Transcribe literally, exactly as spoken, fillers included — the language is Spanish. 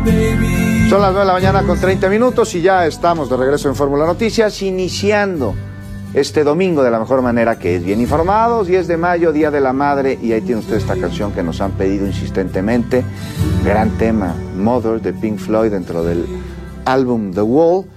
Son las nueve de la mañana con treinta minutos y ya estamos de regreso en Fórmula Noticias, iniciando este domingo de la mejor manera, que es bien informados. diez de mayo, Día de la Madre, y ahí tiene usted esta canción que nos han pedido insistentemente. Gran tema, Mother, de Pink Floyd, dentro del álbum The Wall.